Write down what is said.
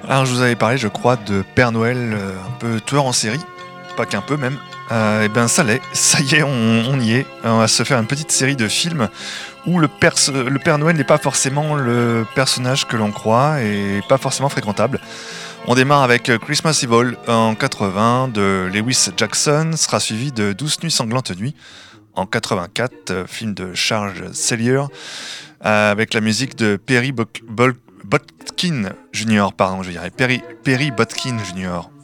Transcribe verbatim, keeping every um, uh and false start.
Alors je vous avais parlé, je crois, de Père Noël euh, un peu tueur en série, pas qu'un peu même. Euh, et ben ça l'est, ça y est, on, on y est. On va se faire une petite série de films où le, perso- le Père Noël n'est pas forcément le personnage que l'on croit et pas forcément fréquentable. On démarre avec Christmas Evil en quatre-vingts de Lewis Jackson, sera suivi de Douze nuits sanglantes nuits en quatre-vingt-quatre, euh, film de Charles Sellier, euh, avec la musique de Perry Bo- Bol- Botkin Junior, pardon, je dirais Perry, Perry Botkin Junior